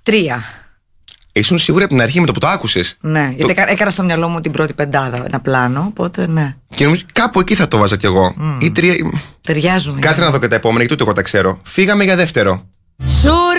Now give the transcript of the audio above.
3. Ήσουν σίγουρη από την αρχή με το που το άκουσες? Ναι, γιατί έκανα στο μυαλό μου την πρώτη πεντάδα ένα πλάνο, οπότε ναι. Και νομίζω κάπου εκεί θα το βάζα κι εγώ. Ή 3. Ταιριάζουν. Κάτσε να δω και τα επόμενα, γιατί ούτε εγώ τα ξέρω. Φύγαμε για δεύτερο.